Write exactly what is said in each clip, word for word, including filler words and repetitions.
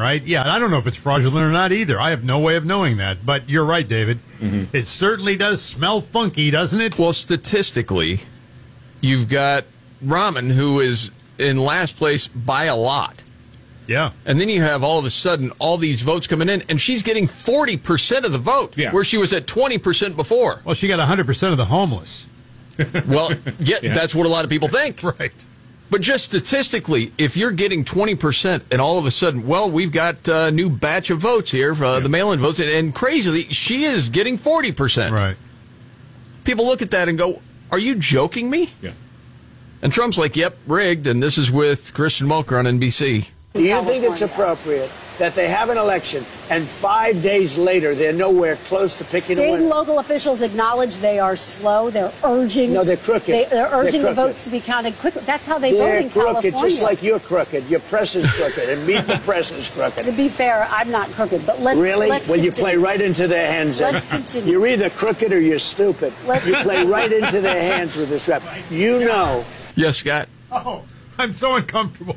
right? Yeah, I don't know if it's fraudulent or not either. I have no way of knowing that. But you're right, David. Mm-hmm. It certainly does smell funky, doesn't it? Well, statistically, you've got Rahman, who is in last place by a lot. Yeah. And then you have all of a sudden all these votes coming in, and she's getting forty percent of the vote, yeah. where she was at twenty percent before. Well, she got one hundred percent of the homeless. Well, yeah, yeah, that's what a lot of people think. Right. But just statistically, if you're getting twenty percent and all of a sudden, well, we've got a new batch of votes here, uh, yeah. the mail-in votes, and, and crazily, she is getting forty percent. Right. People look at that and go, are you joking me? Yeah. And Trump's like, yep, rigged, and this is with Kristen Welker on N B C. Do you think it's appropriate that they have an election and five days later they're nowhere close to picking State a winner? and local officials acknowledge they are slow. They're urging. No, they're crooked. They, they're urging they're the votes to be counted quickly. That's how they they're vote in crooked, California. just like you're crooked. Your press is crooked, and meet the press is crooked. To be fair, I'm not crooked, but let's really. Let's well, continue. You play right into their hands. Let's continue. You're either crooked or you're stupid. Let's you play right into their hands with this rap. You know. Yes, Scott. Oh, I'm so uncomfortable.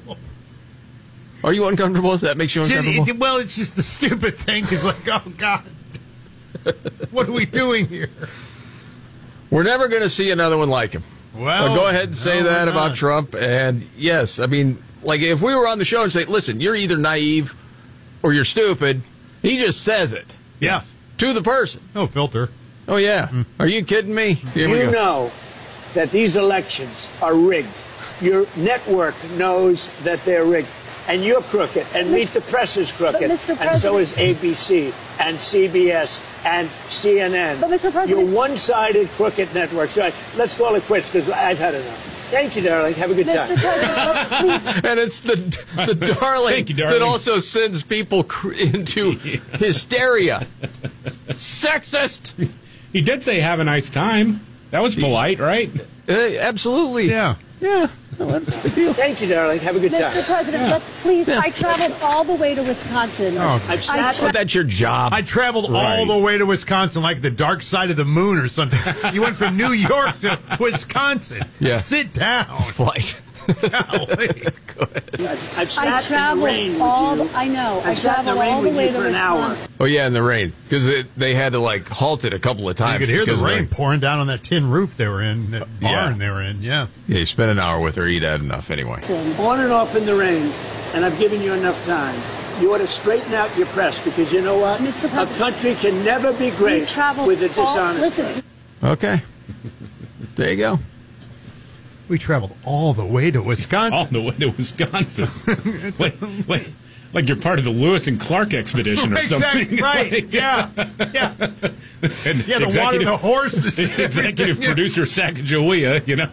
Are you uncomfortable? Does that makes you uncomfortable? It, well, it's just the stupid thing. Is like, oh, God. What are we doing here? We're never going to see another one like him. Well, so go ahead and say no, that about Trump. And, yes, I mean, like, if we were on the show and say, listen, you're either naive or you're stupid, he just says it. Yeah. To the person. No filter. Oh, yeah. Mm. Are you kidding me? Here you know that these elections are rigged. Your network knows that they're rigged. And you're crooked, and Meet the Press is crooked, and so is A B C, and C B S, and C N N. But, Mister President, you're one-sided crooked networks. Right, let's call it quits, because I've had enough. Thank you, darling. Have a good Mister time. President, and it's the the darling, Thank you, darling that also sends people cr- into hysteria. Sexist. He did say have a nice time. That was polite, right? Uh, absolutely. Yeah. Yeah. Well, that's a big deal. Thank you, darling. Have a good Mister time. Mister President, yeah. let's please. I traveled all the way to Wisconsin. Oh, I've sat well, that's your job. I traveled right. all the way to Wisconsin, like the dark side of the moon or something. You went from New York to Wisconsin. Yeah. Sit down. Flight. Golly. I've, I've sat I traveled in the rain all. with you. I know. I've I sat in the traveled rain all the with way you to for an hour. Wisconsin. Oh, yeah, in the rain. Because they had to, like, halt it a couple of times. You could hear the because rain they, pouring down on that tin roof they were in, that barn Yeah. they were in. Yeah. Yeah, you spent an hour with her. You'd had enough anyway. On and off in the rain, and I've given you enough time. You ought to straighten out your press, because you know what? Mister A President, country can never be great with a all, dishonest listen, press. Okay. There you go. We traveled all the way to Wisconsin. All the way to Wisconsin. wait, wait. Like you're part of the Lewis and Clark expedition or exactly, something. Right, Like, yeah. Yeah. And Yeah, the water, the horses. Executive Yeah. producer Sacagawea, you know.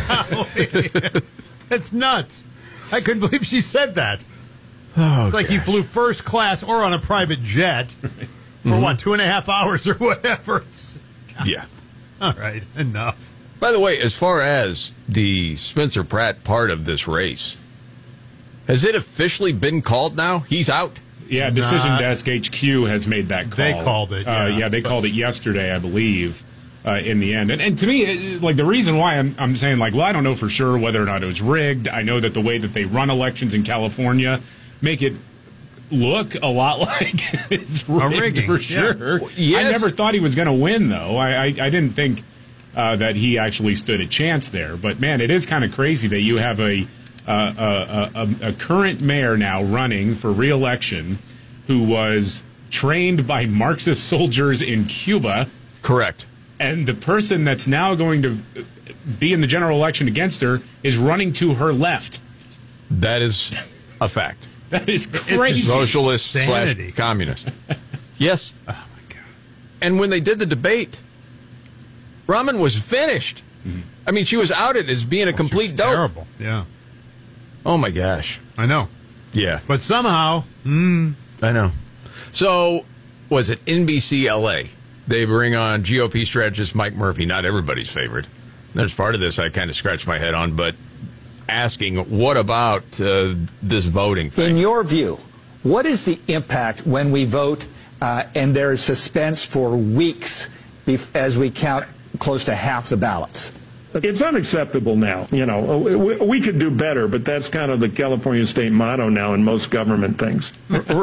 That's nuts. I couldn't believe she said that. Oh, It's like gosh. he flew first class or on a private jet for, Mm-hmm. what, two and a half hours or whatever. It's, Yeah. all right, enough. By the way, as far as the Spencer Pratt part of this race, has it officially been called now? He's out? Yeah, Decision Nah. Desk H Q has made that call. They called it, Uh, yeah. yeah, they called it yesterday, I believe, uh, in the end. And, and to me, it, like, the reason why I'm, I'm saying, like, well, I don't know for sure whether or not it was rigged. I know that the way that they run elections in California make it look a lot like it's rigged rigging, for yeah. sure. Yes. I never thought he was going to win, though. I, I, I didn't think uh, that he actually stood a chance there. But, man, it is kind of crazy that you have a, uh, a, a, a current mayor now running for re-election who was trained by Marxist soldiers in Cuba. Correct. And the person that's now going to be in the general election against her is running to her left. That is a fact. That is crazy. Socialist Insanity. slash communist. Yes. Oh, my God. And when they did the debate, Rahman was finished. Mm-hmm. I mean, she was outed as being a Well, complete she was dope. terrible. Yeah, Oh, my gosh. I know. Yeah. But somehow, mm, I know. So, was it N B C L A? They bring on G O P strategist Mike Murphy, not everybody's favorite. There's part of this I kind of scratched my head on, but asking, what about uh, this voting thing? In your view, what is the impact when we vote uh, and there is suspense for weeks bef- as we count close to half the ballots? It's unacceptable now. You know, we, we could do better, but that's kind of the California state motto now in most government things.